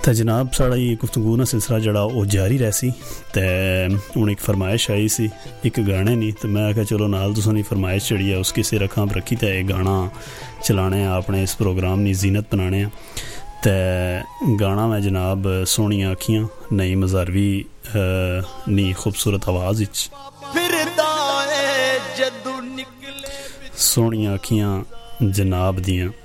तो जनाब साढ़ा ये गुफ्तगू ना सिलसिला जड़ा वो जारी रहसी तो हूँ एक फरमाइश आई सी एक गाने नहीं तो मैं आख्या चलो नाल तुसां दी फरमाइश जड़ी है उसकी सिर अखां पर रखी तो एक गाना चलाने अपने इस प्रोग्राम की जीनत बनाने तो गाना मैं जनाब सोहनियां अखियां नई मज़ारवी नी खूबसूरत आवाज़ विच सोहनियां अखियां जनाब दियां